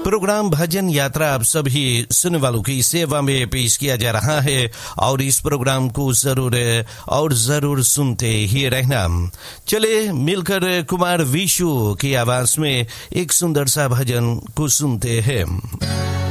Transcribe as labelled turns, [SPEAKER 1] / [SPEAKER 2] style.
[SPEAKER 1] Programme भजन यात्रा आप सभी सुनने वालों की सेवा में पेश किया जा रहा है और इस प्रोग्राम को जरूर सुनते ही रहना। चले मिलकर कुमार विशु की आवाज में एक सुंदर सा भजन को सुनते हैं।